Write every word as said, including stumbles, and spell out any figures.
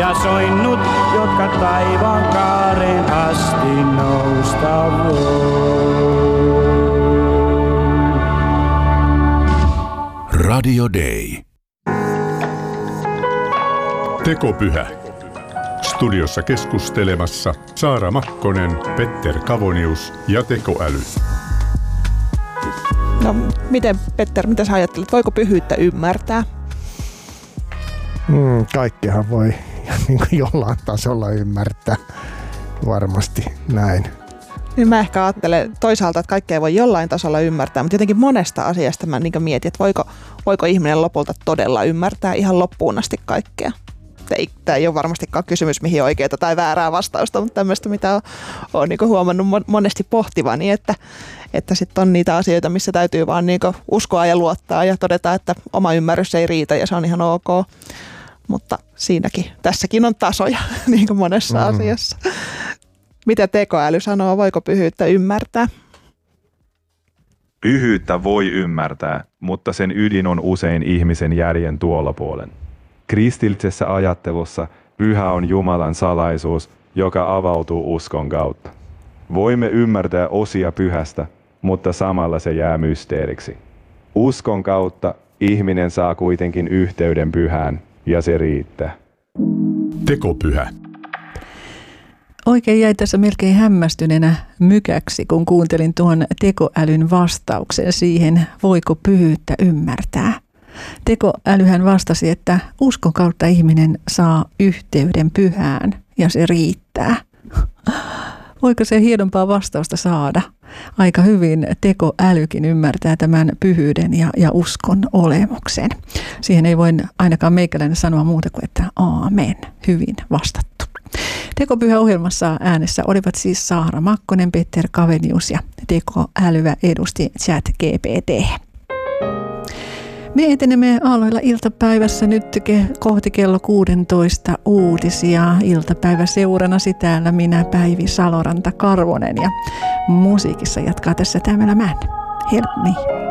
ja soinnut, jotka taivaan kaareen asti nousta voi. Radio Day. Tekopyhä. Studiossa keskustelemassa Saara Makkonen, Petter Kavonius ja tekoäly. No miten, Petter, mitä sä ajattelet? Voiko pyhyyttä ymmärtää? Mm, kaikkihan voi niin kuin jollain tasolla ymmärtää. Varmasti näin. Niin mä ehkä ajattelen toisaalta, että kaikkea voi jollain tasolla ymmärtää, mutta jotenkin monesta asiasta mä niin mietin, että voiko, voiko ihminen lopulta todella ymmärtää ihan loppuun asti kaikkea. Tämä ei ole varmastikaan kysymys, mihin oikeaa tai väärää vastausta, mutta tämmöistä, mitä olen, olen niin huomannut monesti pohtivani, että, että sitten on niitä asioita, missä täytyy vaan niin uskoa ja luottaa ja todeta, että oma ymmärrys ei riitä ja se on ihan ok. Mutta siinäkin, tässäkin on tasoja niin kuin monessa mm. asiassa. Mitä tekoäly sanoo, voiko pyhyyttä ymmärtää? Pyhyyttä voi ymmärtää, mutta sen ydin on usein ihmisen järjen tuolla puolen. Kristillisessä ajattelussa pyhä on Jumalan salaisuus, joka avautuu uskon kautta. Voimme ymmärtää osia pyhästä, mutta samalla se jää mysteeriksi. Uskon kautta ihminen saa kuitenkin yhteyden pyhään, ja se riittää. Tekopyhä. Oikein jäi tässä melkein hämmästyneenä mykäksi, kun kuuntelin tuon tekoälyn vastauksen siihen, voiko pyhyyttä ymmärtää. Tekoälyhän vastasi, että uskon kautta ihminen saa yhteyden pyhään ja se riittää. Voiko se hienompaa vastausta saada? Aika hyvin tekoälykin ymmärtää tämän pyhyyden ja, ja uskon olemuksen. Siihen ei voi ainakaan meikäläinen sanoa muuta kuin, että aamen, hyvin vastattu. Tekopyhä-ohjelmassa äänessä olivat siis Saara Makkonen, Petter Kavenius ja tekoälyä edusti ChatGPT. Me etenemme aloilla iltapäivässä nyt kohti kello kuusitoista uutisia. Iltapäiväseuranasi täällä minä, Päivi Saloranta-Karvonen, ja musiikissa jatkaa tässä Tämälä Män. Help me.